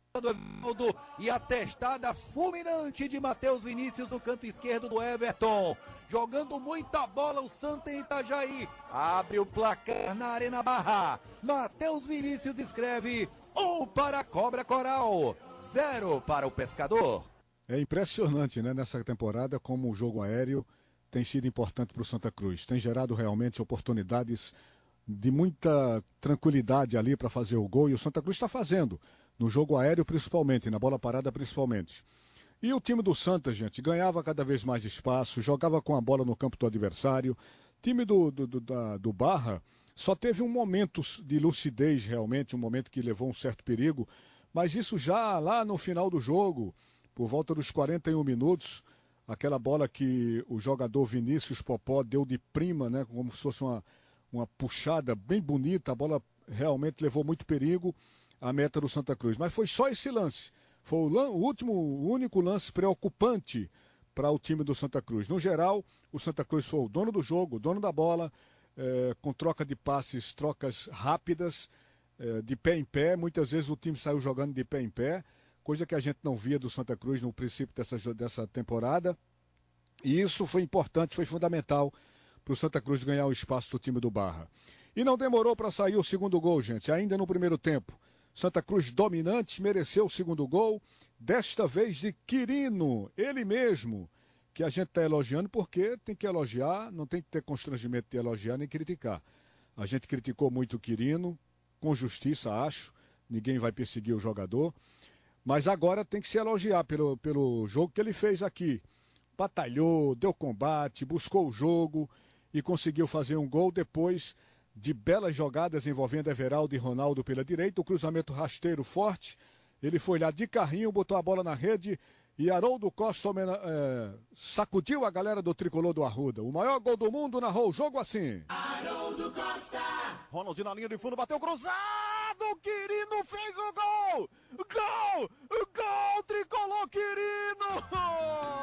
do Evaldo e a testada fulminante de Matheus Vinícius no canto esquerdo do Everton. Jogando muita bola o Santa em Itajaí. Abre o placar na Arena Barra. Matheus Vinícius escreve 1 para a Cobra Coral, 0 para o Pescador. É impressionante, né, nessa temporada como o jogo aéreo tem sido importante para o Santa Cruz. Tem gerado realmente oportunidades de muita tranquilidade ali para fazer o gol, e o Santa Cruz está fazendo, no jogo aéreo principalmente, na bola parada principalmente. E o time do Santa, gente, ganhava cada vez mais espaço, jogava com a bola no campo do adversário. O time do Barra só teve um momento de lucidez realmente, um momento que levou um certo perigo, mas isso já lá no final do jogo, por volta dos 41 minutos, aquela bola que o jogador Vinícius Popó deu de prima, né, como se fosse uma puxada bem bonita, a bola realmente levou muito perigo à meta do Santa Cruz. Mas foi só esse lance. Foi o único lance preocupante para o time do Santa Cruz. No geral, o Santa Cruz foi o dono do jogo, o dono da bola, com troca de passes, trocas rápidas, de pé em pé. Muitas vezes o time saiu jogando de pé em pé, coisa que a gente não via do Santa Cruz no princípio dessa temporada. E isso foi importante, foi fundamental para o Santa Cruz ganhar o espaço do time do Barra. E não demorou para sair o segundo gol, gente, ainda no primeiro tempo. Santa Cruz dominante, mereceu o segundo gol, desta vez de Quirino, ele mesmo, que a gente está elogiando porque tem que elogiar, não tem que ter constrangimento de elogiar nem criticar. A gente criticou muito o Quirino, com justiça, acho, ninguém vai perseguir o jogador, mas agora tem que se elogiar pelo jogo que ele fez aqui. Batalhou, deu combate, buscou o jogo e conseguiu fazer um gol depois de belas jogadas envolvendo Everaldo e Ronaldo pela direita, o cruzamento rasteiro forte, ele foi lá de carrinho, botou a bola na rede e Haroldo Costa sacudiu a galera do tricolor do Arruda. O maior gol do mundo narrou o jogo assim. Haroldo Costa! Ronaldinho na linha de fundo, bateu cruzado, Quirino fez